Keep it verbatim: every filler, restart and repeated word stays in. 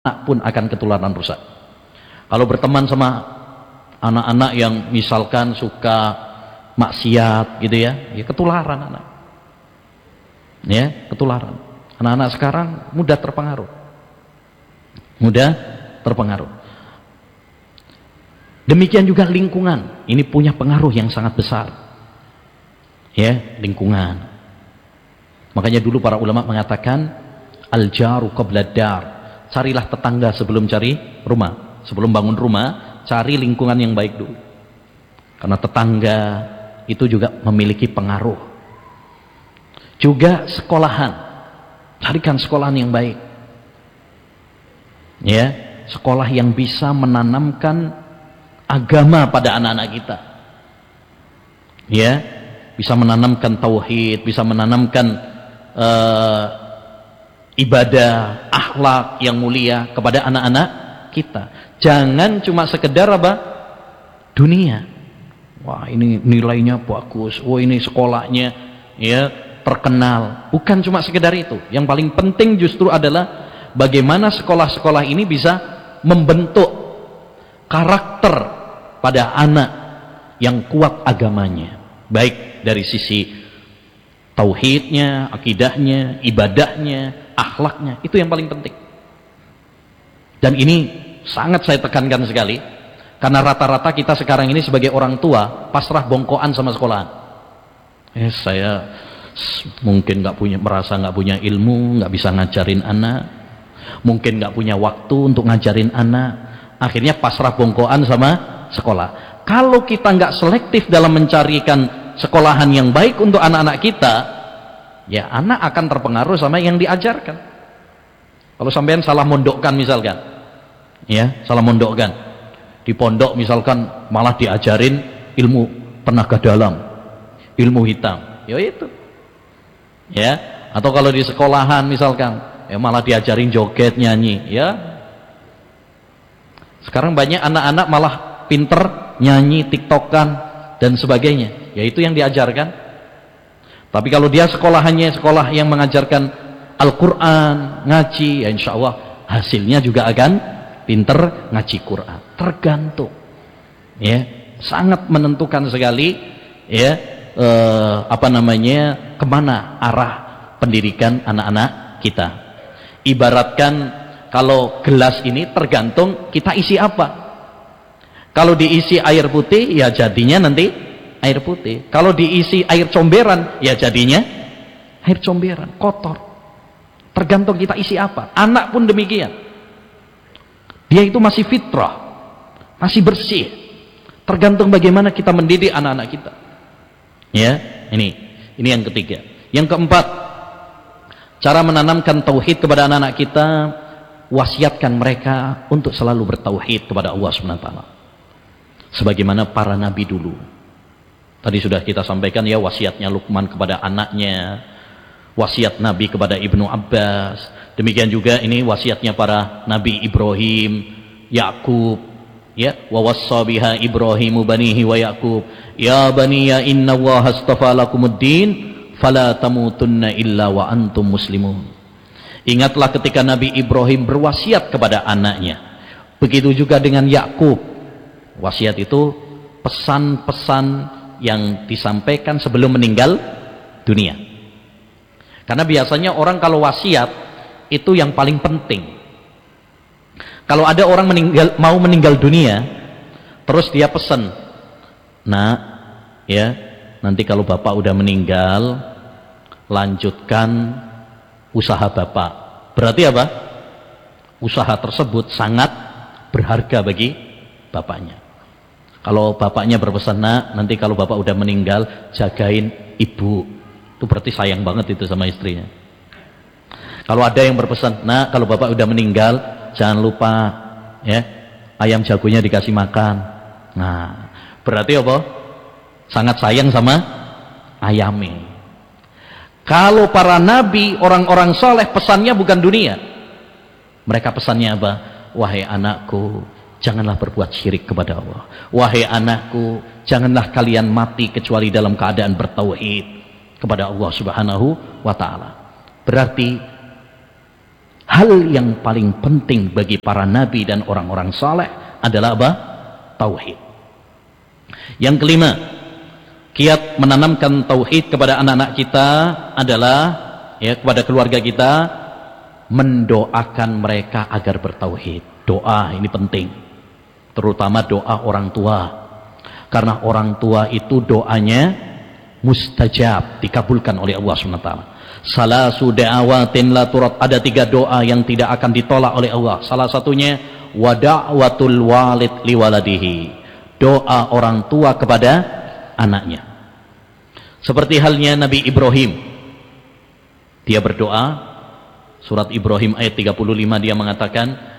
anak pun akan ketularan rusak. Kalau berteman sama anak-anak yang misalkan suka maksiat gitu ya, ya ketularan anak. Ya, ketularan. Anak-anak sekarang mudah terpengaruh. Mudah terpengaruh. Demikian juga lingkungan, ini punya pengaruh yang sangat besar. Ya, lingkungan. Makanya dulu para ulama mengatakan al-jaru qabla dar. Carilah tetangga sebelum cari rumah. Sebelum bangun rumah, cari lingkungan yang baik dulu. Karena tetangga itu juga memiliki pengaruh. Juga sekolahan. Carikan sekolahan yang baik. Ya, sekolah yang bisa menanamkan agama pada anak-anak kita. Ya, bisa menanamkan tauhid, bisa menanamkan uh, ibadah, akhlak yang mulia kepada anak-anak kita. Jangan cuma sekedar apa? Dunia. Wah, ini nilainya bagus. Wah, ini sekolahnya ya terkenal. Bukan cuma sekedar itu. Yang paling penting justru adalah bagaimana sekolah-sekolah ini bisa membentuk karakter pada anak yang kuat agamanya. Baik dari sisi tauhidnya, akidahnya, ibadahnya, akhlaknya, itu yang paling penting. Dan ini sangat saya tekankan sekali, karena rata-rata kita sekarang ini sebagai orang tua pasrah bongkoan sama sekolahan. Eh, saya mungkin nggak punya, merasa nggak punya ilmu, nggak bisa ngajarin anak, mungkin nggak punya waktu untuk ngajarin anak, akhirnya pasrah bongkoan sama sekolah. Kalau kita nggak selektif dalam mencarikan sekolahan yang baik untuk anak-anak kita, ya anak akan terpengaruh sama yang diajarkan. Kalau sampean salah mondokkan misalkan, ya salah mondokkan di pondok misalkan malah diajarin ilmu tenaga dalam, ilmu hitam, ya itu, ya. Atau kalau di sekolahan misalkan, ya malah diajarin joget nyanyi, ya. Sekarang banyak anak-anak malah pinter nyanyi, tiktokan dan sebagainya, ya itu yang diajarkan. Tapi kalau dia sekolahannya sekolah yang mengajarkan Al-Quran, ngaji, ya insya Allah hasilnya juga akan pinter ngaji Quran. Tergantung, ya sangat menentukan sekali, ya eh, apa namanya, kemana arah pendidikan anak-anak kita. Ibaratkan kalau gelas ini tergantung kita isi apa. Kalau diisi air putih, ya jadinya nanti air putih. Kalau diisi air comberan, ya jadinya air comberan, kotor. Tergantung kita isi apa. Anak pun demikian. Dia itu masih fitrah, masih bersih. Tergantung bagaimana kita mendidik anak-anak kita. Ya, ini, ini yang ketiga. Yang keempat, cara menanamkan tauhid kepada anak-anak kita, wasiatkan mereka untuk selalu bertauhid kepada Allah subhanahu wa taala. Sebagaimana para nabi dulu. Tadi sudah kita sampaikan ya, wasiatnya Luqman kepada anaknya, wasiat Nabi kepada Ibnu Abbas. Demikian juga ini wasiatnya para Nabi Ibrahim, Yakub, ya, wa wassa biha Ibrahimu banihi wa Yakub, ya baniya inna Allaha astafa lakumuddin fala tamutunna illa wa antum muslimun. Ingatlah ketika Nabi Ibrahim berwasiat kepada anaknya. Begitu juga dengan Yakub. Wasiat itu pesan-pesan yang disampaikan sebelum meninggal dunia. Karena biasanya orang kalau wasiat itu yang paling penting. Kalau ada orang meninggal, mau meninggal dunia, terus dia pesan, nah ya nanti kalau bapak udah meninggal, lanjutkan usaha bapak. Berarti apa? Usaha tersebut sangat berharga bagi bapaknya. Kalau bapaknya berpesan, nah nanti kalau bapak udah meninggal, jagain ibu. Itu berarti sayang banget itu sama istrinya. Kalau ada yang berpesan, nah kalau bapak udah meninggal, jangan lupa ya ayam jagonya dikasih makan. Nah berarti apa? Sangat sayang sama ayamnya. Kalau para nabi, orang-orang soleh, pesannya bukan dunia. Mereka pesannya apa? Wahai anakku, janganlah berbuat syirik kepada Allah. Wahai anakku, janganlah kalian mati kecuali dalam keadaan bertauhid kepada Allah subhanahu wa ta'ala. Berarti hal yang paling penting bagi para nabi dan orang-orang saleh adalah apa? Tauhid. Yang kelima, kiat menanamkan tauhid kepada anak-anak kita adalah, ya, kepada keluarga kita, mendoakan mereka agar bertauhid. Doa ini penting, terutama doa orang tua, karena orang tua itu doanya mustajab, dikabulkan oleh Allah subhanahu wa taala. Salasu da'awatin la turat, ada tiga doa yang tidak akan ditolak oleh Allah. Salah satunya wa da'watul walid liwaladihi, doa orang tua kepada anaknya. Seperti halnya Nabi Ibrahim, dia berdoa, surat Ibrahim ayat tiga puluh lima, dia mengatakan,